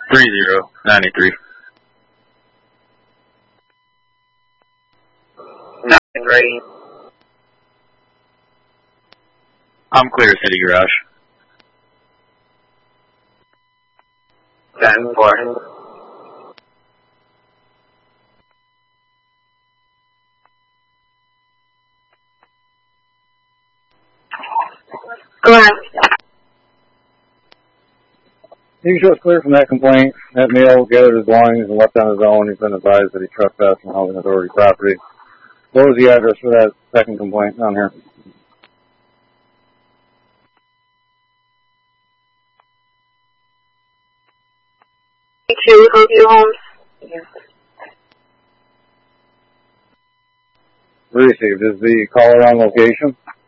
3093. Nothing ready. I'm clear, City Garage. 10-4. Go ahead. You can show us clear from that complaint. That male gathered his belongings and left on his own. He's been advised that he trespassed on housing authority property. What was the address for that second complaint down here? 2 Hillview Homes. Yes. Received. Is the caller on location?